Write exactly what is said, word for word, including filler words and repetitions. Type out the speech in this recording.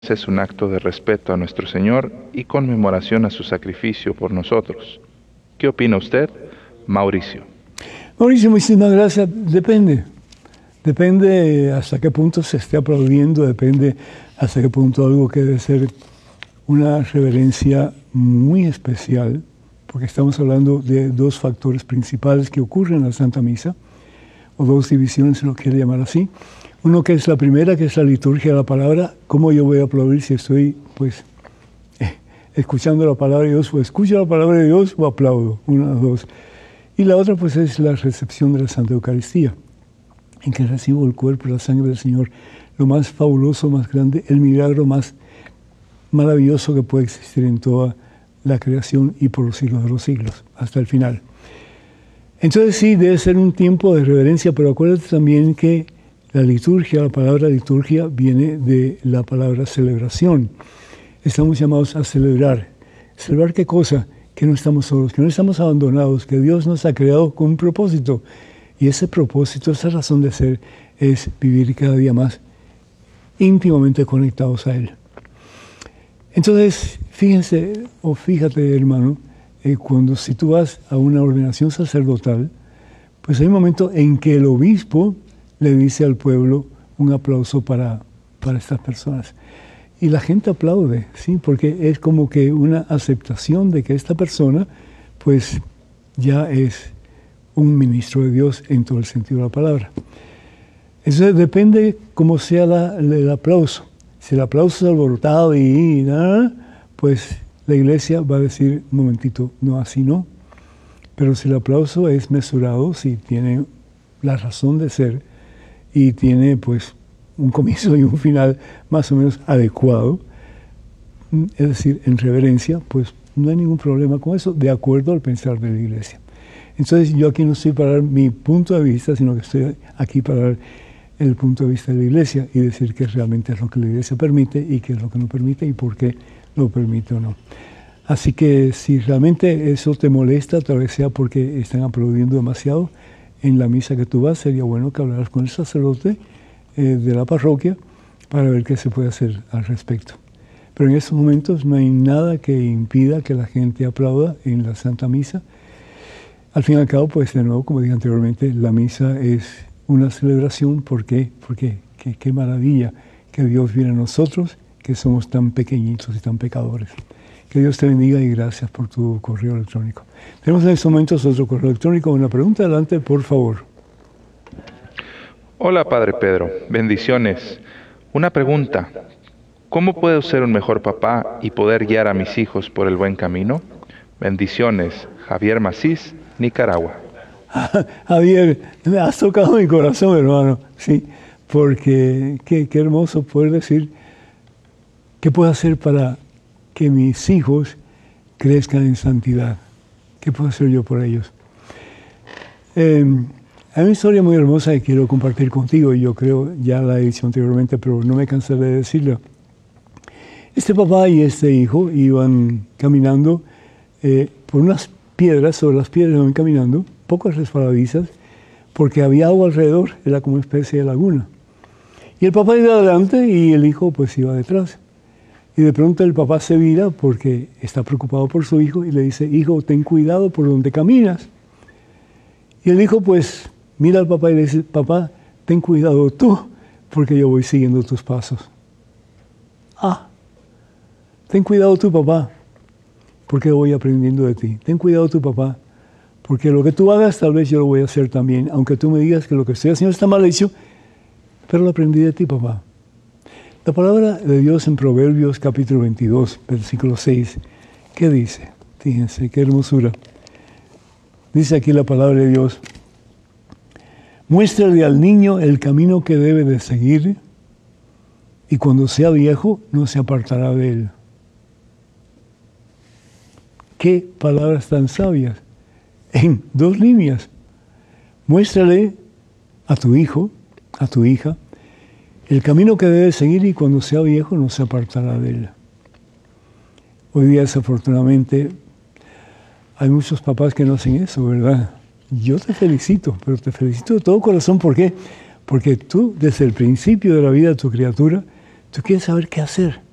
es un acto de respeto a nuestro Señor y conmemoración a su sacrificio por nosotros. ¿Qué opina usted, Mauricio? Mauricio, muchísimas gracias. Depende. Depende hasta qué punto se esté aplaudiendo, depende hasta qué punto algo que debe ser una reverencia muy especial, porque estamos hablando de dos factores principales que ocurren en la Santa Misa, o dos divisiones, si lo quiere llamar así. Uno que es la primera, que es la liturgia de la palabra. ¿Cómo yo voy a aplaudir si estoy, pues, eh, escuchando la palabra de Dios, o escucho la palabra de Dios, o aplaudo? Una, dos. Y la otra, pues, es la recepción de la Santa Eucaristía, en que recibo el cuerpo y la sangre del Señor, lo más fabuloso, más grande, el milagro más maravilloso que puede existir en toda la creación y por los siglos de los siglos, hasta el final. Entonces sí, debe ser un tiempo de reverencia, pero acuérdate también que la liturgia, la palabra liturgia, viene de la palabra celebración. Estamos llamados a celebrar. ¿Celebrar qué cosa? Que no estamos solos, que no estamos abandonados, que Dios nos ha creado con un propósito. Y ese propósito, esa razón de ser, es vivir cada día más íntimamente conectados a Él. Entonces, fíjense, o fíjate, hermano, eh, cuando si tú vas a una ordenación sacerdotal, pues hay un momento en que el obispo le dice al pueblo un aplauso para, para estas personas. Y la gente aplaude, ¿sí? Porque es como que una aceptación de que esta persona, pues, ya es un ministro de Dios en todo el sentido de la palabra. Eso depende cómo sea la, el aplauso. Si el aplauso es alborotado y, y nada, pues la iglesia va a decir, un momentito, no, así no. Pero si el aplauso es mesurado, si tiene la razón de ser y tiene pues un comienzo y un final más o menos adecuado, es decir, en reverencia, pues no hay ningún problema con eso, de acuerdo al pensar de la iglesia. Entonces yo aquí no estoy para dar mi punto de vista, sino que estoy aquí para dar el punto de vista de la iglesia y decir qué realmente es lo que la iglesia permite y qué es lo que no permite y por qué lo permite o no. Así que si realmente eso te molesta, tal vez sea porque están aplaudiendo demasiado en la misa que tú vas, sería bueno que hablaras con el sacerdote eh, de la parroquia para ver qué se puede hacer al respecto. Pero en estos momentos no hay nada que impida que la gente aplauda en la Santa Misa. Al fin y al cabo, pues de nuevo, como dije anteriormente, la misa es una celebración. ¿Por qué? Porque qué, qué maravilla que Dios viene a nosotros, que somos tan pequeñitos y tan pecadores. Que Dios te bendiga y gracias por tu correo electrónico. Tenemos en estos momentos otro correo electrónico. Una pregunta, adelante, por favor. Hola, Padre Pedro. Bendiciones. Una pregunta. ¿Cómo puedo ser un mejor papá y poder guiar a mis hijos por el buen camino? Bendiciones. Javier Macís, Nicaragua. Javier, me has tocado mi corazón, hermano. Sí, porque qué, qué hermoso poder decir qué puedo hacer para que mis hijos crezcan en santidad. ¿Qué puedo hacer yo por ellos? Eh, hay una historia muy hermosa que quiero compartir contigo, y yo creo, ya la he dicho anteriormente, pero no me cansaré de decirlo. Este papá y este hijo iban caminando eh, por unas piedras, sobre las piedras iban caminando, pocas resbaladizas, porque había agua alrededor, era como una especie de laguna. Y el papá iba adelante y el hijo pues iba detrás. Y de pronto el papá se vira porque está preocupado por su hijo y le dice, hijo, ten cuidado por donde caminas. Y el hijo pues mira al papá y le dice, papá, ten cuidado tú porque yo voy siguiendo tus pasos. Ah, ten cuidado tú, papá, porque voy aprendiendo de ti. Ten cuidado tú, papá, porque lo que tú hagas tal vez yo lo voy a hacer también, aunque tú me digas que lo que estoy haciendo está mal hecho, pero lo aprendí de ti, papá. La palabra de Dios en Proverbios capítulo veintidós, versículo seis, ¿qué dice? Fíjense, qué hermosura. Dice aquí la palabra de Dios, muéstrale al niño el camino que debe de seguir, y cuando sea viejo no se apartará de él. Qué palabras tan sabias. En dos líneas. Muéstrale a tu hijo, a tu hija, el camino que debe seguir y cuando sea viejo no se apartará de él. Hoy día, desafortunadamente, hay muchos papás que no hacen eso, ¿verdad? Yo te felicito, pero te felicito de todo corazón. ¿Por qué? Porque tú, desde el principio de la vida de tu criatura, tú quieres saber qué hacer.